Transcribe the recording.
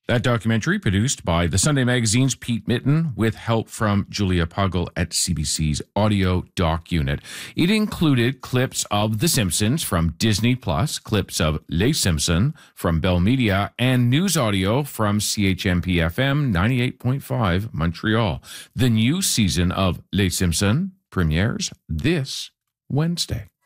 That documentary, produced by the Sunday Magazine's Pete Mitten with help from Julia Puggle at CBC's Audio Doc Unit. It included clips of The Simpsons from Disney+, clips of Les Simpsons from Bell Media, and news audio from CHMP-FM 98.5 Montreal. The new season of Les Simpsons premieres this Wednesday.